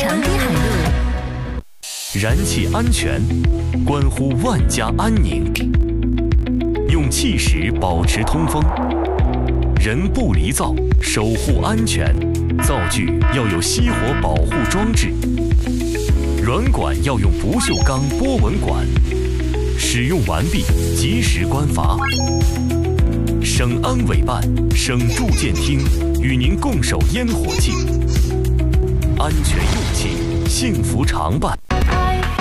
长滨海路。 燃气安全，关乎万家安宁。用气石保持通风，人不离灶，守护安全。灶具要有熄火保护装置，软管要用不锈钢波纹管。使用完毕，及时关阀。省安委办、省住建厅与您共守烟火气，安全用气，幸福常伴。